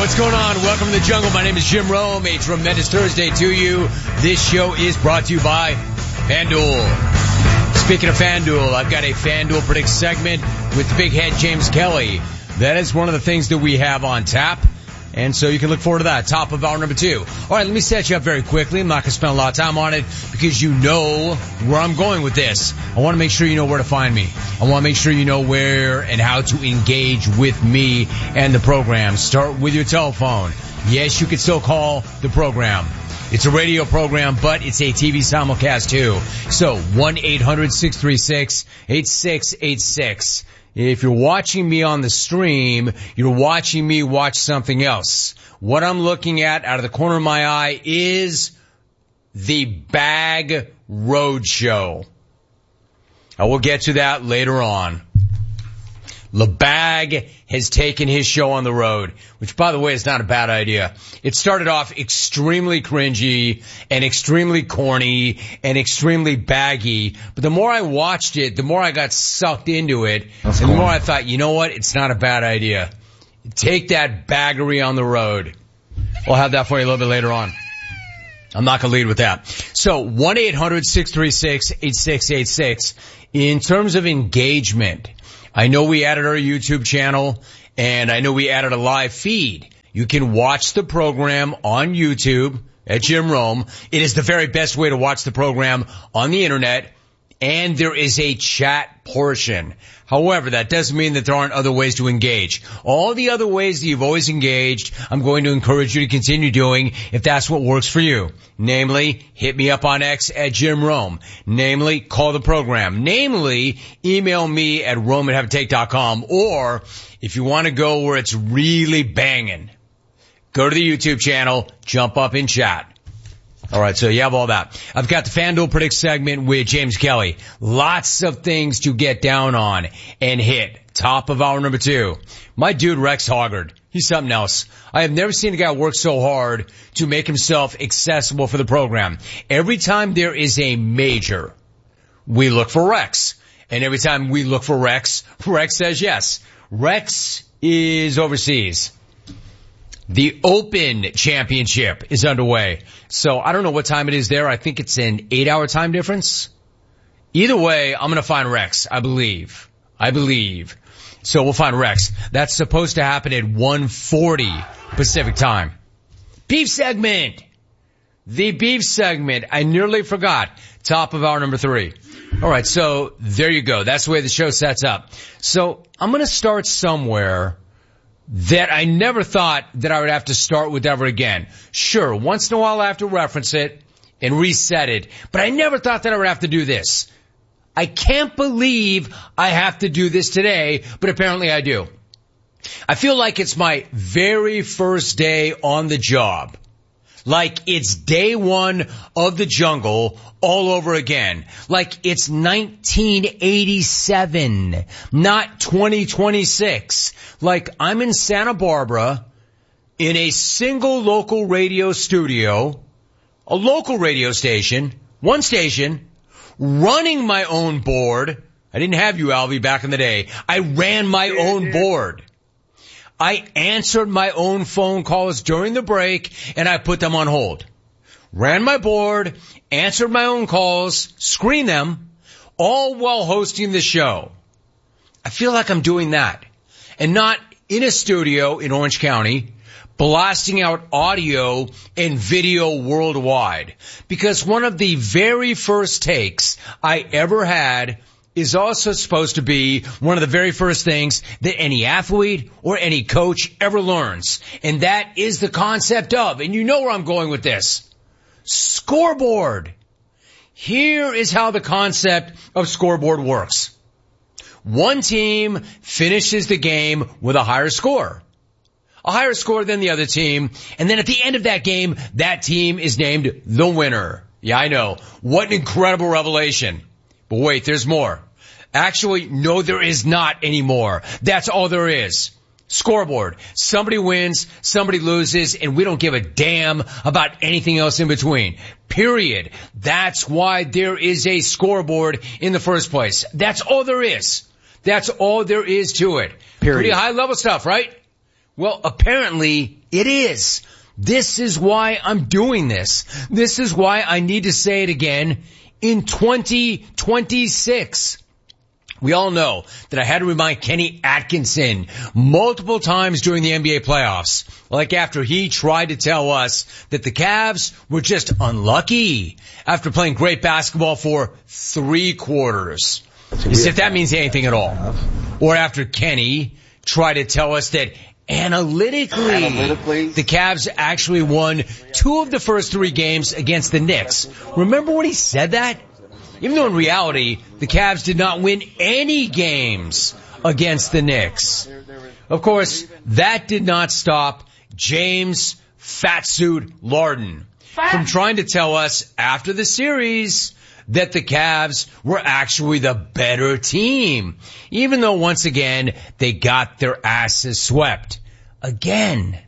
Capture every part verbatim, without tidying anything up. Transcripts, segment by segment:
What's going on? Welcome to the jungle. My name is Jim Rome. A tremendous Thursday to you. This show is brought to you by FanDuel. Speaking of FanDuel, I've got a FanDuel Predict segment with the big head James Kelly. That is one of the things that we have on tap. And so you can look forward to that. Top of hour number two. All right, let me set you up very quickly. I'm not going to spend a lot of time on it because you know where I'm going with this. I want to make sure you know where to find me. I want to make sure you know where and how to engage with me and the program. Start with your telephone. Yes, you can still call the program. It's a radio program, but it's a T V simulcast too. So one eight hundred six three six eight six eight six. If you're watching me on the stream, you're watching me watch something else. What I'm looking at out of the corner of my eye is the Bag Roadshow. I will get to that later on. LeBag has taken his show on the road, which, by the way, is not a bad idea. It started off extremely cringy and extremely corny and extremely baggy, but the more I watched it, the more I got sucked into it, That's and cool. the more I thought, you know what, it's not a bad idea. Take that baggery on the road. We'll have that for you a little bit later on. I'm not going to lead with that. So one eight hundred six three six eight six eight six. In terms of engagement, I know we added our YouTube channel, and I know we added a live feed. You can watch the program on YouTube at Jim Rome. It is the very best way to watch the program on the internet, and there is a chat portion. However, that doesn't mean that there aren't other ways to engage. All the other ways that you've always engaged, I'm going to encourage you to continue doing if that's what works for you. Namely, hit me up on X at Jim Rome. Namely, call the program. Namely, email me at rome at have a take dot com. Or, if you want to go where it's really banging, go to the YouTube channel, jump up in chat. All right, so you have all that. I've got the FanDuel Predict segment with James Kelly. Lots of things to get down on and hit. Top of hour number two. My dude Rex Hoggard. He's something else. I have never seen a guy work so hard to make himself accessible for the program. Every time there is a major, we look for Rex. And every time we look for Rex, Rex says yes. Rex is overseas. The Open Championship is underway. So I don't know what time it is there. I think it's an eight-hour time difference. Either way, I'm going to find Rex, I believe. I believe. So we'll find Rex. That's supposed to happen at one forty Pacific time. Beef segment. The beef segment. I nearly forgot. Top of hour number three. All right, so there you go. That's the way the show sets up. So I'm going to start somewhere that I never thought that I would have to start with ever again. Sure, once in a while I have to reference it and reset it, but I never thought that I would have to do this. I can't believe I have to do this today, but apparently I do. I feel like it's my very first day on the job. Like it's day one of the jungle all over again. Like it's nineteen eighty-seven, not twenty twenty-six. Like I'm in Santa Barbara in a single local radio studio, a local radio station, one station, running my own board. I didn't have you, Alvy, back in the day. I ran my own board. I answered my own phone calls during the break, and I put them on hold. Ran my board, answered my own calls, screened them, all while hosting the show. I feel like I'm doing that, and not in a studio in Orange County, blasting out audio and video worldwide. Because one of the very first takes I ever had is also supposed to be one of the very first things that any athlete or any coach ever learns. And that is the concept of, and you know where I'm going with this, scoreboard. Here is how the concept of scoreboard works. One team finishes the game with a higher score. A higher score than the other team. And then at the end of that game, that team is named the winner. Yeah, I know. What an incredible revelation. But wait, there's more. Actually, no, there is not anymore. That's all there is. Scoreboard. Somebody wins, somebody loses, and we don't give a damn about anything else in between. Period. That's why there is a scoreboard in the first place. That's all there is. That's all there is to it. Period. Pretty high level stuff, right? Well, apparently it is. This is why I'm doing this. This is why I need to say it again in twenty twenty-six. We all know that I had to remind Kenny Atkinson multiple times during the N B A playoffs, like after he tried to tell us that the Cavs were just unlucky after playing great basketball for three quarters. As if that means anything at all. Or after Kenny tried to tell us that analytically, analytically, the Cavs actually won two of the first three games against the Knicks. Remember when he said that? Even though in reality, the Cavs did not win any games against the Knicks. Of course, that did not stop James Fatsuit Larden from trying to tell us after the series that the Cavs were actually the better team, even though once again they got their asses swept. Again.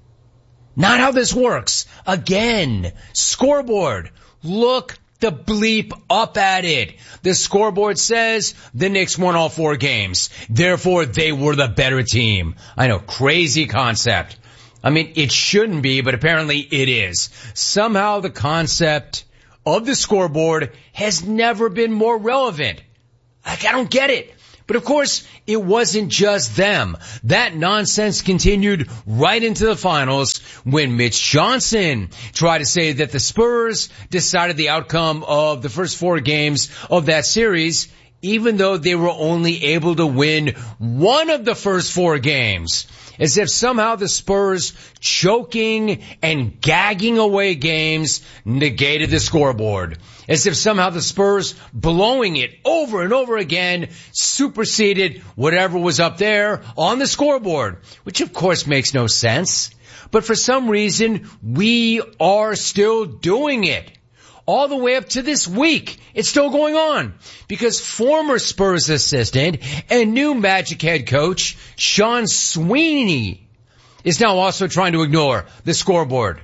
Not how this works. Again. Scoreboard. Look the bleep up at it. The scoreboard says the Knicks won all four games. Therefore, they were the better team. I know, crazy concept. I mean, it shouldn't be, but apparently it is. Somehow the concept of the scoreboard has never been more relevant. Like, I don't get it. But of course, it wasn't just them. That nonsense continued right into the finals when Mitch Johnson tried to say that the Spurs decided the outcome of the first four games of that series, even though they were only able to win one of the first four games. As if somehow the Spurs choking and gagging away games negated the scoreboard. As if somehow the Spurs blowing it over and over again superseded whatever was up there on the scoreboard, which of course makes no sense. But for some reason, we are still doing it. All the way up to this week, it's still going on because former Spurs assistant and new Magic head coach Sean Sweeney is now also trying to ignore the scoreboard.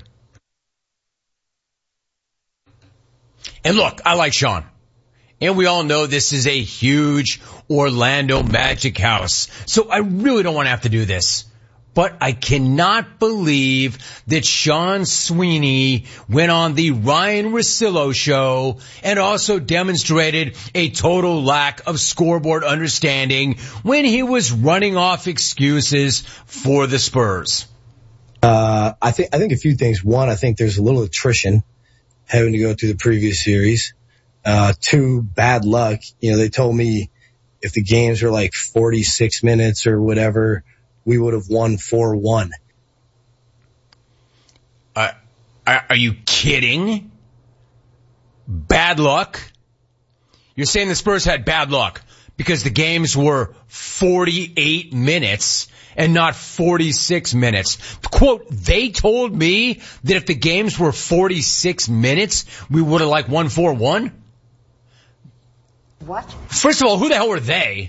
And look, I like Sean. And we all know this is a huge Orlando Magic house. So I really don't want to have to do this. But I cannot believe that Sean Sweeney went on the Ryan Russillo show and also demonstrated a total lack of scoreboard understanding when he was running off excuses for the Spurs. Uh, I think, I think a few things. One, I think there's a little attrition having to go through the previous series. Uh, two, bad luck. You know, they told me if the games were like forty-six minutes or whatever, we would have won four one. Uh, are you kidding? Bad luck? You're saying the Spurs had bad luck because the games were forty-eight minutes and not forty-six minutes. Quote, they told me that if the games were forty-six minutes, we would have like won four one? What? First of all, who the hell were they?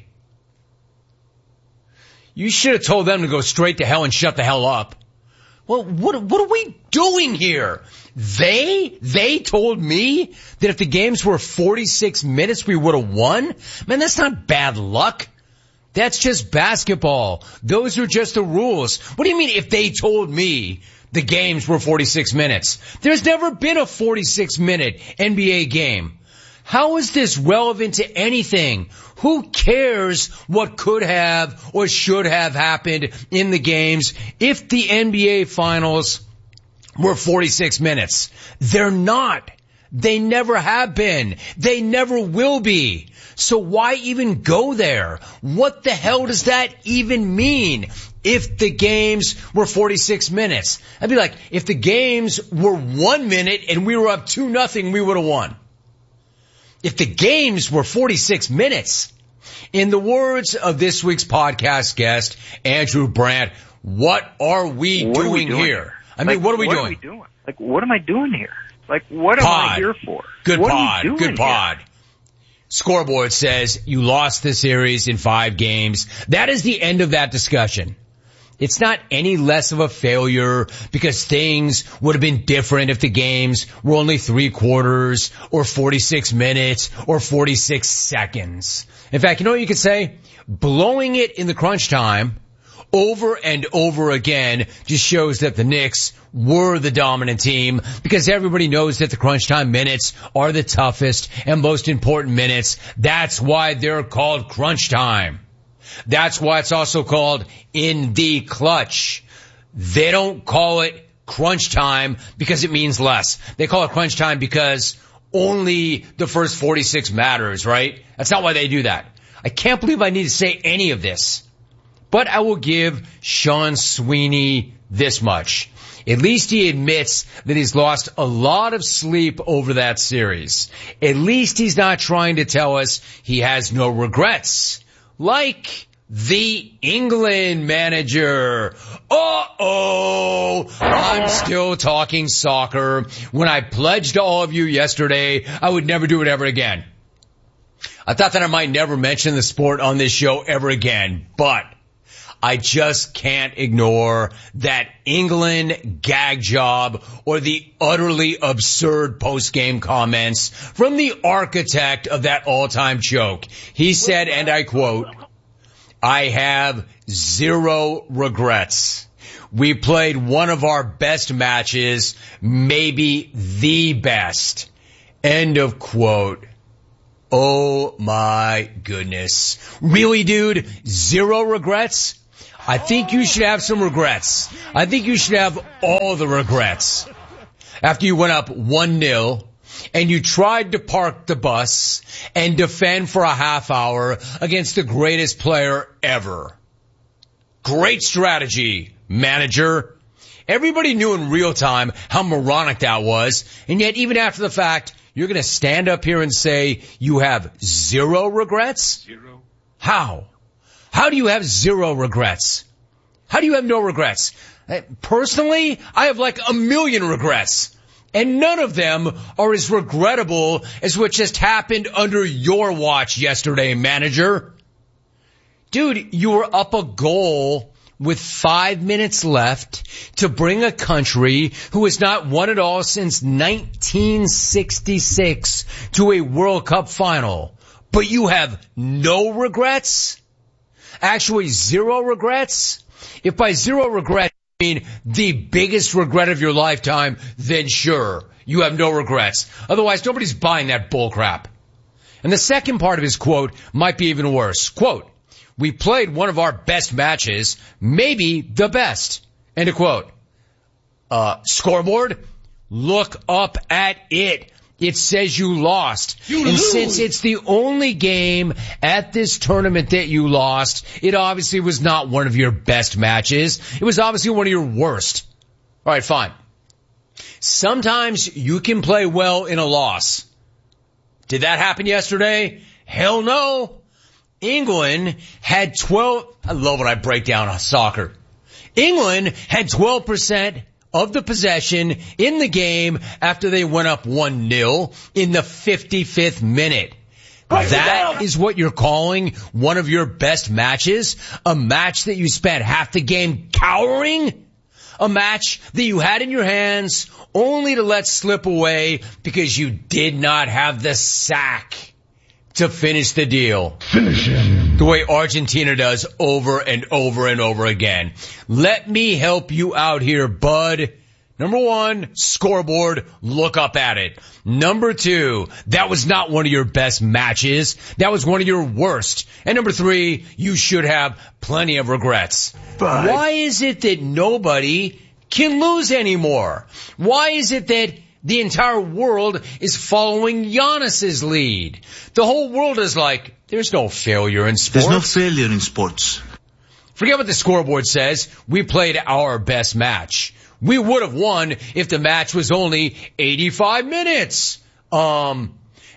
You should have told them to go straight to hell and shut the hell up. Well, what, what are we doing here? They, they told me that if the games were forty-six minutes, we would have won? Man, that's not bad luck. That's just basketball. Those are just the rules. What do you mean if they told me the games were forty-six minutes? There's never been a forty-six minute N B A game. How is this relevant to anything? Who cares what could have or should have happened in the games if the N B A finals were forty-six minutes? They're not. They never have been. They never will be. So why even go there? What the hell does that even mean? If the games were forty-six minutes, I'd be like, if the games were one minute and we were up two nothing, we would have won. If the games were forty-six minutes, in the words of this week's podcast guest, Andrew Brandt, what are we, what doing, are we doing here? I mean, like, what are we what doing? Are we doing? Like, what am I doing here? Like, what am pod. I here for? Good what pod. Are you doing Good pod. Here? Scoreboard says you lost the series in five games. That is the end of that discussion. It's not any less of a failure because things would have been different if the games were only three quarters or forty-six minutes or forty-six seconds. In fact, you know what you could say? Blowing it in the crunch time over and over again just shows that the Knicks were the dominant team, because everybody knows that the crunch time minutes are the toughest and most important minutes. That's why they're called crunch time. That's why it's also called in the clutch. They don't call it crunch time because it means less. They call it crunch time because only the first forty-six matters, right? That's not why they do that. I can't believe I need to say any of this, but I will give Sean Sweeney this much. At least he admits that he's lost a lot of sleep over that series. At least he's not trying to tell us he has no regrets. Like the England manager. Uh-oh, I'm still talking soccer when I pledged to all of you yesterday I would never do it ever again. I thought that I might never mention the sport on this show ever again, but I just can't ignore that England gag job or the utterly absurd post-game comments from the architect of that all-time joke. He said, and I quote, "I have zero regrets. We played one of our best matches, maybe the best." End of quote. Oh my goodness. Really, dude? Zero regrets? I think you should have some regrets. I think you should have all the regrets. After you went up one nil and you tried to park the bus and defend for a half hour against the greatest player ever. Great strategy, manager. Everybody knew in real time how moronic that was, and yet even after the fact, you're going to stand up here and say you have zero regrets? Zero. How? How do you have zero regrets? How do you have no regrets? Personally, I have like a million regrets. And none of them are as regrettable as what just happened under your watch yesterday, manager. Dude, you were up a goal with five minutes left to bring a country who has not won it all since nineteen sixty-six to a World Cup final. But you have no regrets? Actually, zero regrets? If by zero regrets you mean the biggest regret of your lifetime, then sure, you have no regrets. Otherwise, nobody's buying that bullcrap. And the second part of his quote might be even worse. Quote, "We played one of our best matches, maybe the best." End of quote. Uh, scoreboard? Look up at it. It says you lost. You and lose. Since it's the only game at this tournament that you lost, it obviously was not one of your best matches. It was obviously one of your worst. All right, fine. Sometimes you can play well in a loss. Did that happen yesterday? Hell no. England had twelve, I love when I break down soccer. England had twelve percent of the possession in the game after they went up one nil in the fifty-fifth minute. That is what you're calling one of your best matches? A match that you spent half the game cowering? A match that you had in your hands only to let slip away because you did not have the sack to finish the deal. Finish him. The way Argentina does over and over and over again. Let me help you out here, bud. Number one, scoreboard, look up at it. Number two, that was not one of your best matches. That was one of your worst. And number three, you should have plenty of regrets. But why is it that nobody can lose anymore? Why is it that the entire world is following Giannis's lead? The whole world is like, there's no failure in sports. There's no failure in sports. Forget what the scoreboard says. We played our best match. We would have won if the match was only eighty-five minutes. Um,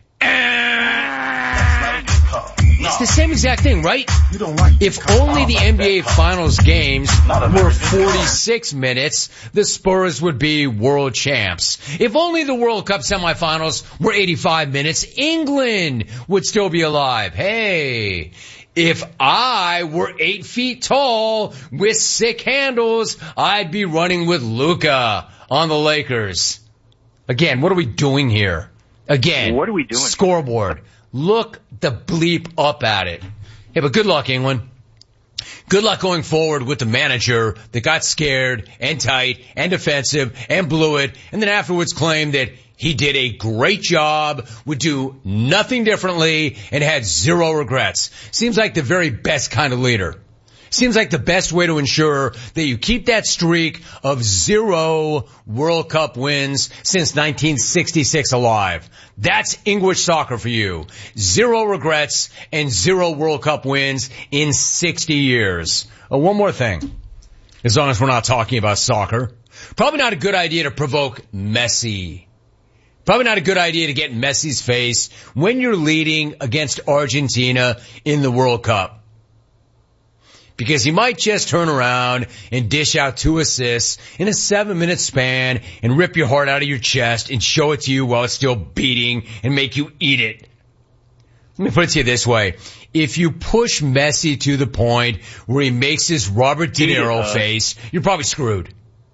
it's the same exact thing, right? If only the N B A Finals games were forty-six minutes, the Spurs would be world champs. If only the World Cup semifinals were eighty-five minutes, England would still be alive. Hey, if I were eight feet tall with sick handles, I'd be running with Luka on the Lakers. Again, what are we doing here? Again, what are we doing? Scoreboard. Look the bleep up at it. Hey, but good luck, England. Good luck going forward with the manager that got scared and tight and defensive and blew it and then afterwards claimed that he did a great job, would do nothing differently, and had zero regrets. Seems like the very best kind of leader. Seems like the best way to ensure that you keep that streak of zero World Cup wins since nineteen sixty-six alive. That's English soccer for you. Zero regrets and zero World Cup wins in sixty years. Oh, one more thing, as long as we're not talking about soccer. Probably not a good idea to provoke Messi. Probably not a good idea to get in Messi's face when you're leading against Argentina in the World Cup. Because he might just turn around and dish out two assists in a seven-minute span and rip your heart out of your chest and show it to you while it's still beating and make you eat it. Let me put it to you this way. If you push Messi to the point where he makes his Robert De Niro yeah. face, you're probably screwed.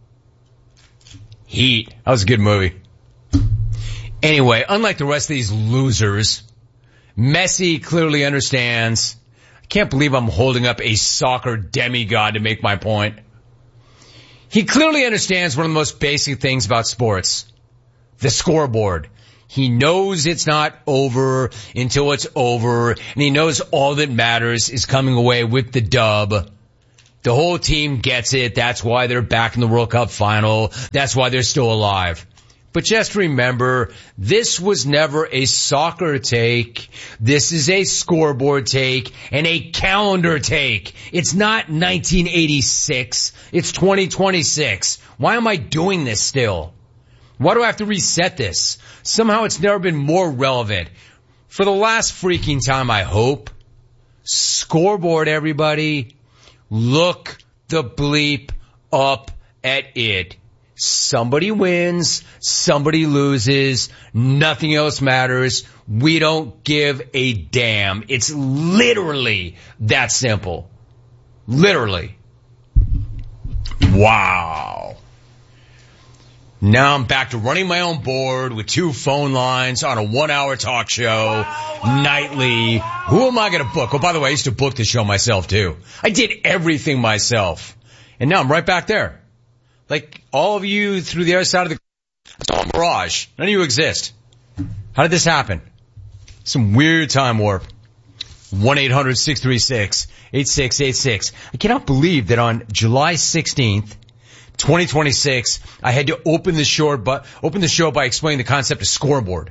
Heat. That was a good movie. Anyway, unlike the rest of these losers, Messi clearly understands. I can't believe I'm holding up a soccer demigod to make my point. He clearly understands one of the most basic things about sports, the scoreboard. He knows it's not over until it's over, and he knows all that matters is coming away with the dub. The whole team gets it. That's why they're back in the World Cup final. That's why they're still alive. But just remember, this was never a soccer take. This is a scoreboard take and a calendar take. It's not nineteen eighty-six. It's twenty twenty-six. Why am I doing this still? Why do I have to reset this? Somehow it's never been more relevant. For the last freaking time, I hope. Scoreboard, everybody. Look the bleep up at it. Somebody wins, somebody loses, nothing else matters. We don't give a damn. It's literally that simple. Literally. Wow. Now I'm back to running my own board with two phone lines on a one-hour talk show wow, wow, nightly. Wow. Who am I going to book? Oh, by the way, I used to book the show myself, too. I did everything myself. And now I'm right back there. Like all of you through the other side of the, it's all a mirage. None of you exist. How did this happen? Some weird time warp. one eight hundred six three six eight six eight six. I cannot believe that on July sixteenth, twenty twenty-six, I had to open the show, but open the show by explaining the concept of scoreboard.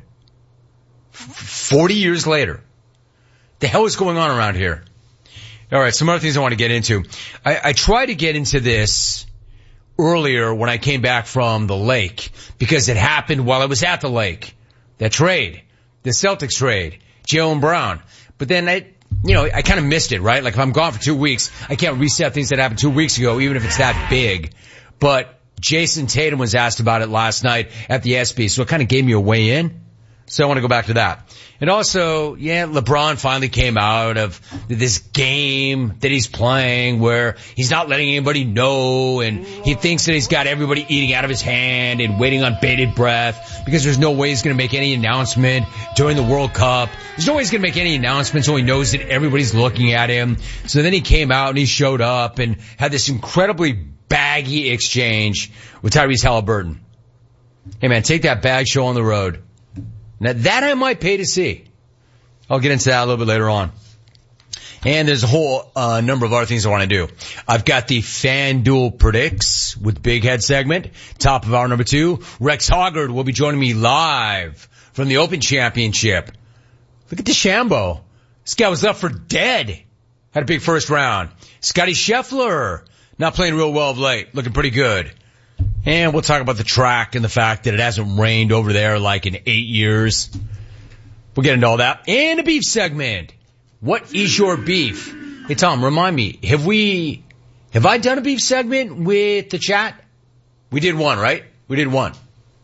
Forty years later, the hell is going on around here? All right, some other things I want to get into. I, I tried to get into this earlier when I came back from the lake because it happened while I was at the lake. That trade, the Celtics trade, Jaylen Brown. But then I, you know, I kind of missed it, right? Like if I'm gone for two weeks, I can't reset things that happened two weeks ago, even if it's that big. But Jason Tatum was asked about it last night at the S B, so it kind of gave me a way in. So I want to go back to that. And also, yeah, LeBron finally came out of this game that he's playing where he's not letting anybody know and he thinks that he's got everybody eating out of his hand and waiting on bated breath because there's no way he's going to make any announcement during the World Cup. There's no way he's going to make any announcement so he knows that everybody's looking at him. So then he came out and he showed up and had this incredibly baggy exchange with Tyrese Halliburton. Hey man, take that bag show on the road. Now that I might pay to see. I'll get into that a little bit later on. And there's a whole uh, number of other things I want to do. I've got the FanDuel Predicts with Big Head segment. Top of hour number two. Rex Hoggard will be joining me live from the Open Championship. Look at DeChambeau. This guy was up for dead. Had a big first round. Scotty Scheffler. Not playing real well of late. Looking pretty good. And we'll talk about the track and the fact that it hasn't rained over there like in eight years. We'll get into all that. And a beef segment. What is your beef? Hey, Tom, remind me, have we, have I done a beef segment with the chat? We did one, right? We did one.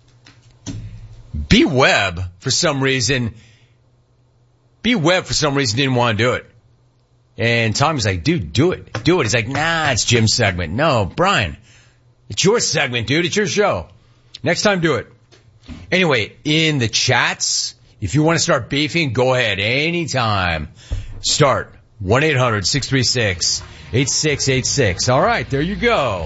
B Webb, for some reason, B Webb, for some reason, didn't want to do it. And Tommy's like, dude, do it. Do it. He's like, nah, it's Jim's segment. No, Brian. It's your segment, dude. It's your show. Next time, do it. Anyway, in the chats, if you want to start beefing, go ahead. Anytime. Start. one eight hundred six three six eight six eight six. All right, there you go.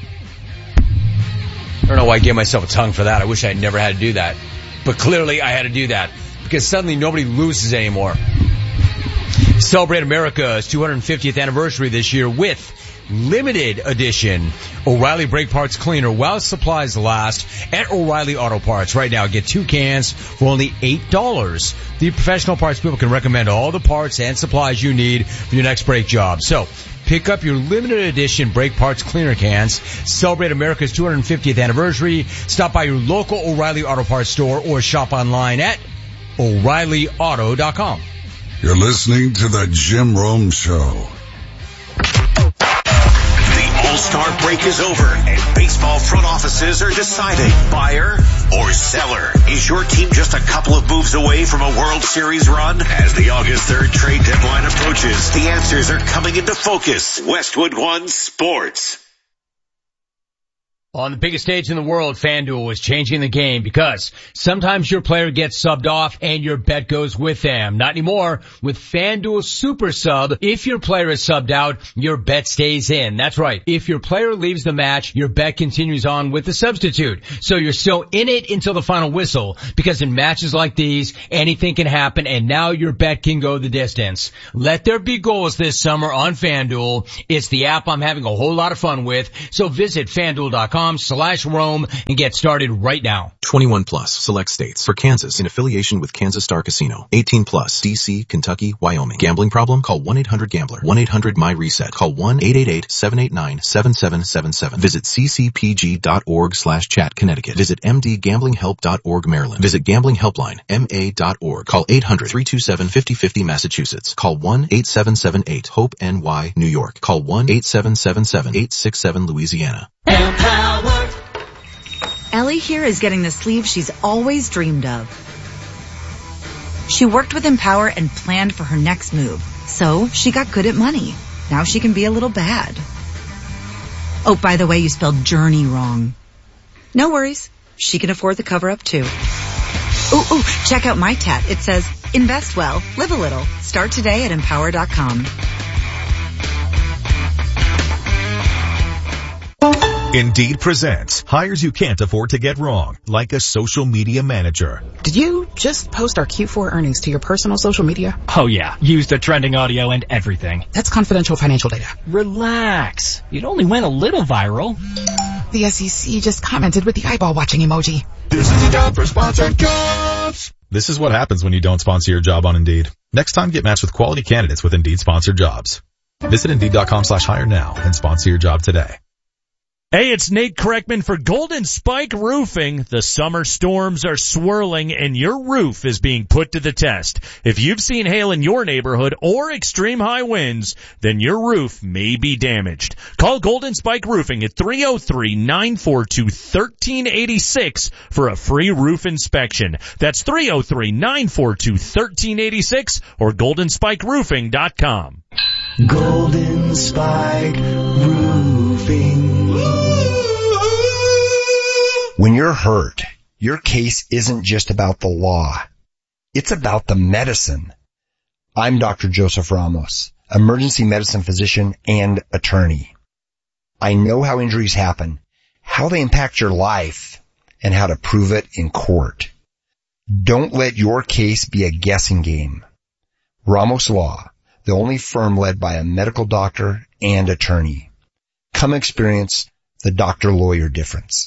I don't know why I gave myself a tongue for that. I wish I had never had to do that. But clearly I had to do that because suddenly nobody loses anymore. Celebrate America's two hundred fiftieth anniversary this year with limited edition O'Reilly Brake Parts Cleaner while supplies last at O'Reilly Auto Parts. Right now, get two cans for only eight dollars. The professional parts people can recommend all the parts and supplies you need for your next brake job. So, pick up your limited edition brake parts cleaner cans. Celebrate America's two hundred fiftieth anniversary. Stop by your local O'Reilly Auto Parts store or shop online at O'Reilly Auto dot com. You're listening to the Jim Rome Show. All-Star break is over, and baseball front offices are deciding buyer or seller. Is your team just a couple of moves away from a World Series run? As the August third trade deadline approaches, the answers are coming into focus. Westwood One Sports. On the biggest stage in the world, FanDuel is changing the game because sometimes your player gets subbed off and your bet goes with them. Not anymore. With FanDuel Super Sub, if your player is subbed out, your bet stays in. That's right. If your player leaves the match, your bet continues on with the substitute. So you're still in it until the final whistle because in matches like these, anything can happen and now your bet can go the distance. Let there be goals this summer on FanDuel. It's the app I'm having a whole lot of fun with. So visit FanDuel dot com slash Rome and get started right now. twenty-one plus, select states. For Kansas, in affiliation with Kansas Star Casino. eighteen plus, D C, Kentucky, Wyoming. Gambling problem? Call one eight hundred gambler. one eight hundred my reset. Call one eight eight eight seven eight nine seven seven seven seven. Visit ccpg.org slash chat Connecticut. Visit m d gambling help dot org Maryland. Visit Gambling Helpline, M A dot org. Call eight hundred three two seven five zero five zero Massachusetts. Call one eight seven seven eight HOPE N Y New York. Call one eight seven seven seven eight six seven Louisiana. Empower. Ellie here is getting the sleeve she's always dreamed of. She worked with Empower and planned for her next move, so she got good at money. Now she can be a little bad. Oh, by the way, you spelled journey wrong. No worries. She can afford the cover-up too. Ooh, ooh, check out my tat. It says, invest well, live a little. Start today at empower dot com. Indeed presents hires you can't afford to get wrong, like a social media manager. Did you just post our Q four earnings to your personal social media? Oh yeah, use the trending audio and everything. That's confidential financial data. Relax. It only went a little viral. The S E C just commented with the eyeball watching emoji. This is the job for sponsored jobs. This is what happens when you don't sponsor your job on Indeed. Next time, get matched with quality candidates with Indeed sponsored jobs. Visit Indeed.com slash hire now and sponsor your job today. Hey, it's Nate Kreckman for Golden Spike Roofing. The summer storms are swirling and your roof is being put to the test. If you've seen hail in your neighborhood or extreme high winds, then your roof may be damaged. Call Golden Spike Roofing at three oh three, nine four two, one three eight six for a free roof inspection. That's three oh three, nine four two, one three eight six or golden spike roofing dot com. Golden Spike Roofing. When you're hurt, your case isn't just about the law. It's about the medicine. I'm Doctor Joseph Ramos, emergency medicine physician and attorney. I know how injuries happen, how they impact your life, and how to prove it in court. Don't let your case be a guessing game. Ramos Law, the only firm led by a medical doctor and attorney. Come experience the doctor-lawyer difference.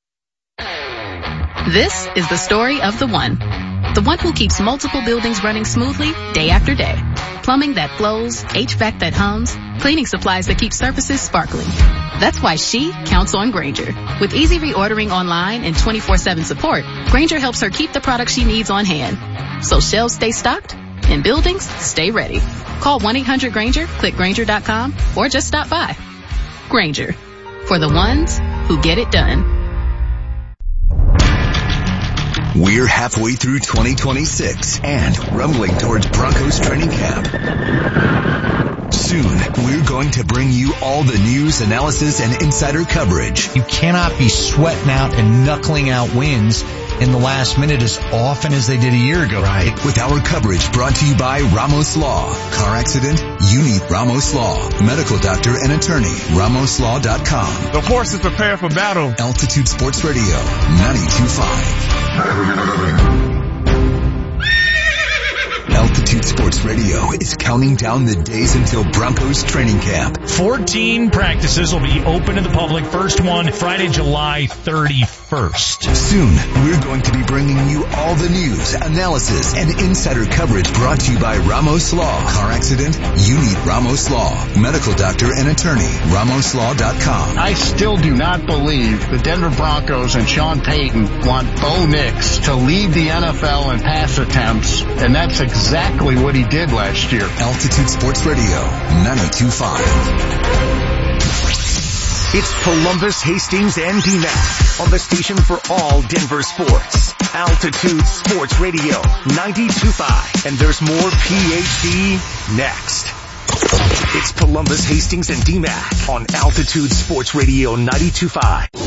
This is the story of the one. The one who keeps multiple buildings running smoothly day after day. Plumbing that flows, H V A C that hums, cleaning supplies that keep surfaces sparkling. That's why she counts on Grainger. With easy reordering online and twenty-four seven support, Grainger helps her keep the products she needs on hand. So shelves stay stocked and buildings stay ready. Call one eight hundred Grainger, click Grainger dot com, or just stop by. Grainger, for the ones who get it done. We're halfway through twenty twenty-six and rumbling towards Broncos training camp. Soon, we're going to bring you all the news, analysis, and insider coverage. You cannot be sweating out and knuckling out wins in the last minute as often as they did a year ago. Right. With our coverage brought to you by Ramos Law. Car accident? You need Ramos Law. Medical doctor and attorney. Ramos Law dot com. The forces prepare for battle. Altitude Sports Radio, ninety-two point five. Altitude Sports Radio is counting down the days until Broncos training camp. fourteen practices will be open to the public. First one, Friday, July thirty-first. Soon, we're going to be bringing you all the news, analysis, and insider coverage brought to you by Ramos Law. Car accident? You need Ramos Law. Medical doctor and attorney. Ramos Law dot com. I still do not believe the Denver Broncos and Sean Payton want Bo Nix to lead the N F L in pass attempts, and that's exactly Exactly what he did last year. Altitude Sports Radio, ninety-two point five. It's Columbus, Hastings, and D MAC on the station for all Denver sports. Altitude Sports Radio, ninety-two point five. And there's more P H D next. It's Columbus, Hastings, and D MAC on Altitude Sports Radio, ninety-two point five.